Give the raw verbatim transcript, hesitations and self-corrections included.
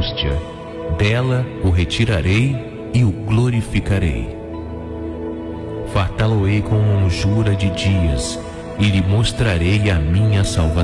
angústia, dela o retirarei e o glorificarei. Fartá-lo-ei com longura de dias, e lhe mostrarei a minha salvação.